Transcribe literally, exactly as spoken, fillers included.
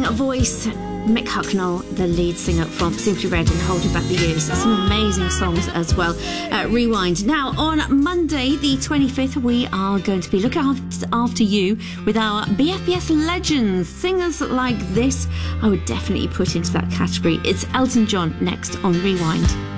voice, Mick Hucknall, the lead singer from Simply Red and Hold You Back the Years. Some amazing songs as well. Uh, Rewind. Now, on Monday, the twenty-fifth, we are going to be looking after, after you with our B F B S legends. Singers like this, I would definitely put into that category. It's Elton John next on Rewind.